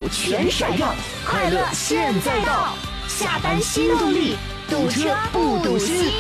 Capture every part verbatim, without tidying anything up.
全闪耀，快乐现在到，下班新动力，堵车不堵心。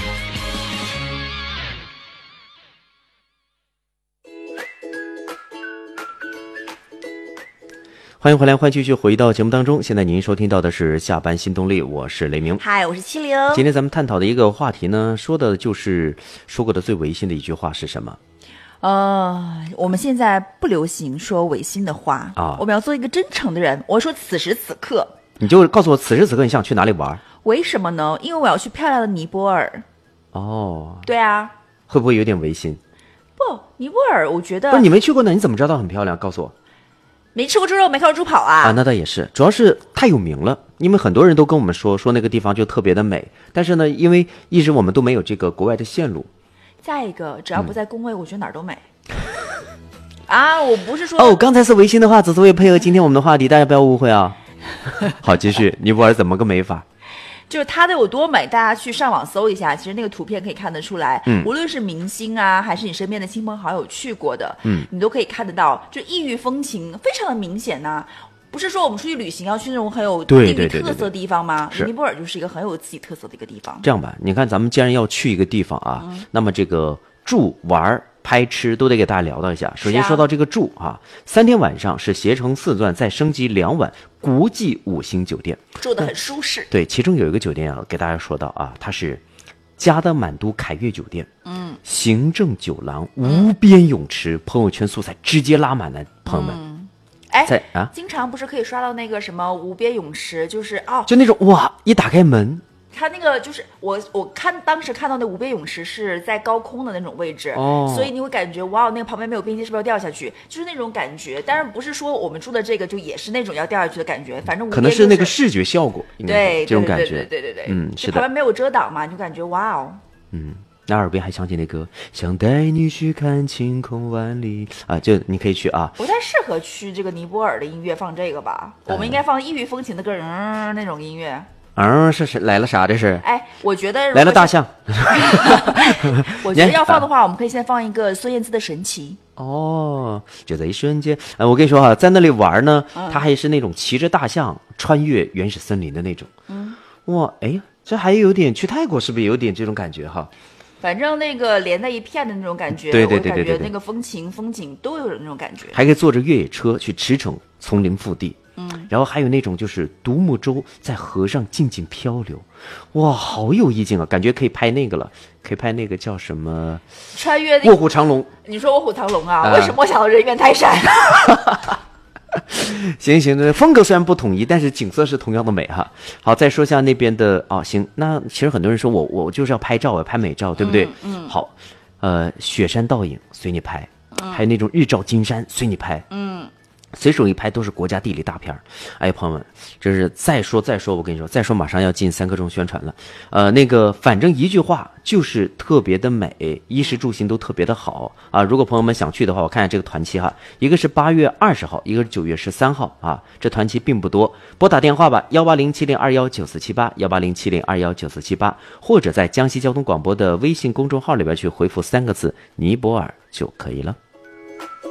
欢迎回来，欢迎继续回到节目当中。现在您收听到的是下班新动力，我是雷鸣。 嗨，我是七零。 今天咱们探讨的一个话题呢，说的就是说过的最违心的一句话是什么？ 呃，我们现在不流行说违心的话啊， 我们要做一个真诚的人。我说此时此刻， 你就告诉我此时此刻你想去哪里玩？ 为什么呢？因为我要去漂亮的尼泊尔。 哦， 对啊， 会不会有点违心？ 不，尼泊尔我觉得不是你没去过呢，你怎么知道很漂亮？告诉我。 没吃过猪肉，没看过猪跑啊！ 啊，那倒也是，主要是太有名了，因为很多人都跟我们说说那个地方就特别的美，但是呢，因为一直我们都没有这个国外的线路。 再一个，只要不在工位，嗯、我觉得哪儿都美。啊，我不是说哦，刚才是违心的话，只是为配合今天我们的话题，大家不要误会啊。好，继续，尼泊尔怎么个美法？ 就是它的有多美，大家去上网搜一下，其实那个图片可以看得出来。嗯，无论是明星啊，还是你身边的亲朋好友去过的，嗯，你都可以看得到，就异域风情非常的明显呐、啊。不是说我们出去旅行要去那种很有地域特色的地方吗？尼泊尔就是一个很有自己特色的一个地方。 这样吧，你看咱们既然要去一个地方啊，嗯、那么这个住玩拍吃都得给大家聊到一下。首先说到这个住啊，三天晚上是携程四钻再升级两晚国际五星酒店， 住得很舒适。 对，其中有一个酒店啊，给大家说到啊，它是加德满都凯悦酒店，嗯，行政酒廊，无边泳池，朋友圈素材直接拉满了，朋友们。 嗯、哎， 在啊， 经常不是可以刷到那个什么无边泳池，就是哦， 就那种哇，一打开门。 它那个就是我我看当时看到那无边泳池是在高空的那种位置，哦，所以你会感觉哇，那个旁边没有边界，是不是要掉下去？就是那种感觉。当然不是说我们住的这个就也是那种要掉下去的感觉，反正无边、就是、 可能是那个视觉效果， 对这种感觉， 对对对对对， 嗯，是的。 旁边没有遮挡嘛，你就感觉哇哦， 嗯。那耳边还响起那歌，想带你去看晴空万里啊，就你可以去啊。 不太适合去这个尼泊尔的音乐放这个吧？嗯、我们应该放异域风情的歌，嗯，那种音乐。 嗯，是是来了啥？这是？ 哎，我觉得来了大象。 我觉得要放的话，我们可以先放一个孙燕姿的《神奇》。 哦，就在一瞬间。呃，我跟你说哈，在那里玩呢，嗯、它还是那种骑着大象穿越原始森林的那种。嗯，哇，哎，这还有点去泰国，是不是有点这种感觉哈？ 反正那个连在一片的那种感觉， 对对对对 对, 对， 我感觉那个风情风景都有那种感觉。 还可以坐着越野车去驰骋丛林腹地。嗯，然后还有那种就是独木舟在河上静静漂流，哇，好有意境啊！感觉可以拍那个了，可以拍那个叫什么？ 穿越、那个、卧虎藏龙。 你说卧虎藏龙啊？呃、为什么我想到人猿泰山？ 行行，风格虽然不统一，但是景色是同样的美哈。好，再说一下那边的啊、哦，行，那其实很多人说我我就是要拍照，我要拍美照，对不对？嗯。嗯好，呃，雪山倒影随你拍，嗯、还有那种日照金山随你拍，嗯。随手一拍都是国家地理大片儿，哎，朋友们，这是再说再说，我跟你说，再说马上要进三刻钟宣传了。呃，那个反正一句话就是特别的美，衣食住行都特别的好啊。如果朋友们想去的话，我看一下这个团期哈，一个是八月二十号，一个是九月十三号啊，这团期并不多，拨打电话吧，幺八零七零二幺九四七八，幺八零七零二幺九四七八，或者在江西交通广播的微信公众号里边去回复三个字尼泊尔就可以了。